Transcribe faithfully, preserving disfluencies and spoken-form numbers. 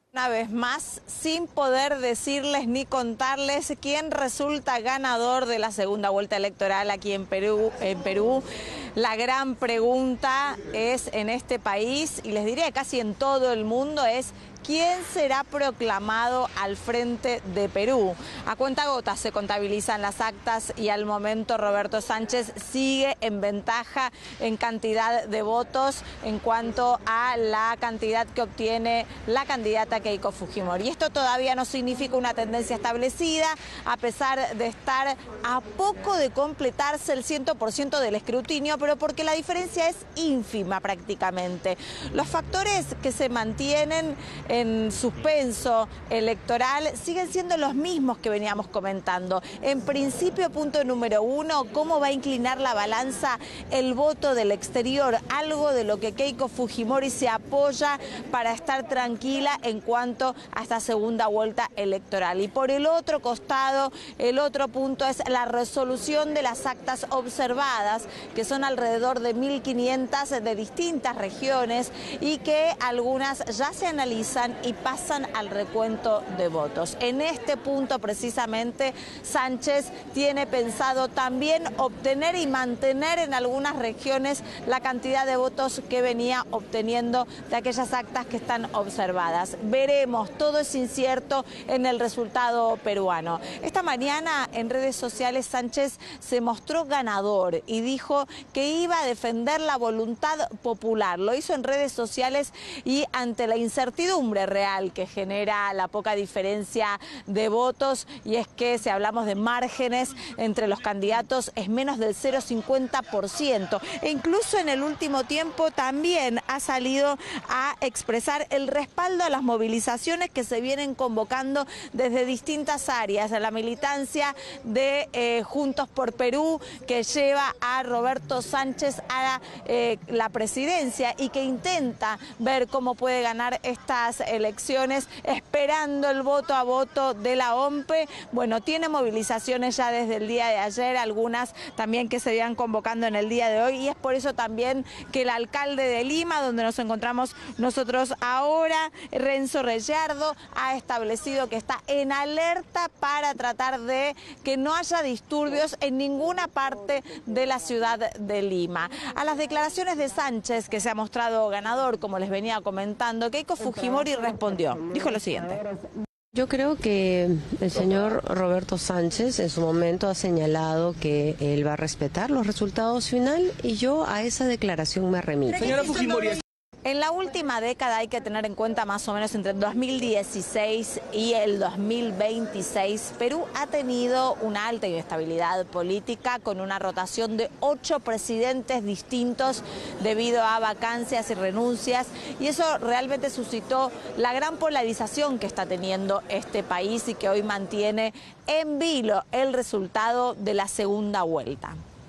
Una vez más, sin poder decirles ni contarles quién resulta ganador de la segunda vuelta electoral aquí en Perú, en Perú. La gran pregunta es en este país, y les diría casi en todo el mundo, es ¿quién será proclamado al frente de Perú? A cuentagotas se contabilizan las actas y al momento Roberto Sánchez sigue en ventaja en cantidad de votos en cuanto a la cantidad que obtiene la candidata Keiko Fujimori. Y esto todavía no significa una tendencia establecida, a pesar de estar a poco de completarse el cien por ciento del escrutinio, pero porque la diferencia es ínfima prácticamente. Los factores que se mantienen en suspenso electoral siguen siendo los mismos que veníamos comentando. En principio, punto número uno, cómo va a inclinar la balanza el voto del exterior, algo de lo que Keiko Fujimori se apoya para estar tranquila en cuanto a esta segunda vuelta electoral. Y por el otro costado, el otro punto es la resolución de las actas observadas, que son alrededor de mil quinientas de distintas regiones y que algunas ya se analizan y pasan al recuento de votos. En este punto precisamente Sánchez tiene pensado también obtener y mantener en algunas regiones la cantidad de votos que venía obteniendo de aquellas actas que están observadas. Veremos, todo es incierto en el resultado peruano. Esta mañana en redes sociales Sánchez se mostró ganador y dijo que iba a defender la voluntad popular. Lo hizo en redes sociales y ante la incertidumbre real que genera la poca diferencia de votos, y es que si hablamos de márgenes entre los candidatos es menos del cero coma cincuenta por ciento, e incluso en el último tiempo también ha salido a expresar el respaldo a las movilizaciones que se vienen convocando desde distintas áreas, a la militancia de eh, Juntos por Perú, que lleva a Roberto Sánchez a la, eh, la presidencia y que intenta ver cómo puede ganar estas elecciones, esperando el voto a voto de la O M P E. Bueno, tiene movilizaciones ya desde el día de ayer, algunas también que se iban convocando en el día de hoy, y es por eso también que el alcalde de Lima, donde nos encontramos nosotros ahora, Renzo Reyardo, ha establecido que está en alerta para tratar de que no haya disturbios en ninguna parte de la ciudad de Lima. A las declaraciones de Sánchez, que se ha mostrado ganador, como les venía comentando, Keiko Fujimori respondió. Dijo lo siguiente. Yo creo que el señor Roberto Sánchez en su momento ha señalado que él va a respetar los resultados final y yo a esa declaración me remito. Señora Fujimori. En la última década hay que tener en cuenta más o menos entre el dos mil dieciséis y el dos mil veintiséis, Perú ha tenido una alta inestabilidad política con una rotación de ocho presidentes distintos debido a vacancias y renuncias, y eso realmente suscitó la gran polarización que está teniendo este país y que hoy mantiene en vilo el resultado de la segunda vuelta.